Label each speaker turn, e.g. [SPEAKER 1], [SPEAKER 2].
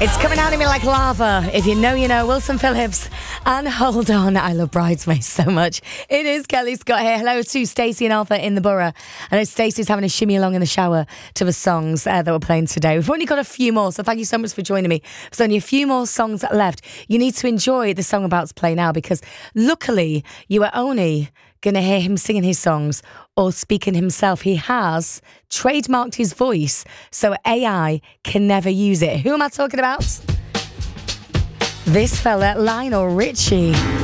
[SPEAKER 1] It's coming out of me like lava. If you know, you know. Wilson Phillips and Hold On. I love Bridesmaids so much. It is Kelly Scott here. Hello to Stacey and Arthur in the Borough. I know Stacey's having a shimmy along in the shower to the songs that we're playing today. We've only got a few more, so thank you so much for joining me. There's only a few more songs left. You need to enjoy the song about to play now because luckily you are only going to hear him singing his songs or speaking himself. He has trademarked his voice so AI can never use it. Who am I talking about? This fella, Lionel Richie.